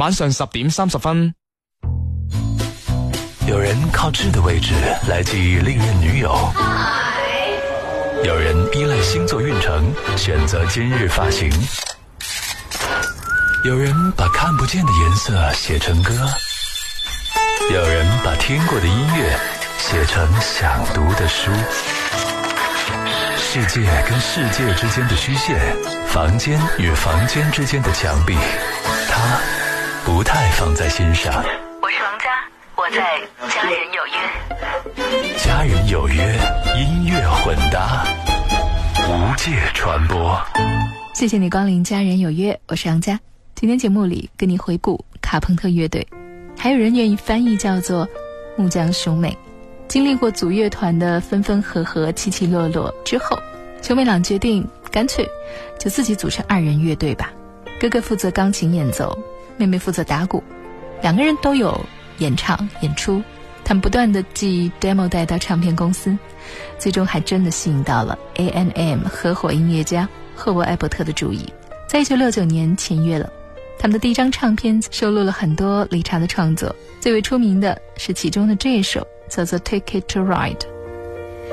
晚上10點30分。 有人靠痣的位置來記憶歷任女友，有人依賴星座運程選擇今日髮型，有人把看不見的顏色寫成歌，有人把聽過的音樂寫成想讀的書。世界跟世界之間的虛線，房間與房間之間的牆壁，他不太放在心上。 我是王佳，我在家人有約。 家人有約，音樂混搭，無界傳播。 謝謝你光臨家人有約，我是王佳。今天節目裡跟你回顧卡朋特樂隊，還有人願意翻譯叫做木匠兄妹。經歷過組樂團的分分合合、起起落落之後，兄妹倆決定乾脆就自己組成2人樂隊吧。哥哥負責鋼琴演奏，妹妹負責打鼓，兩個人都有演唱演出。他們不斷地寄 demo 帶到唱片公司，最終還真的吸引到了 A&M 合夥音樂家赫伯·艾伯特的注意，在1969年簽約了。他們的第一張唱片收錄了很多理查的創作，最為出名的是其中的這一首叫做 Take It to Ride。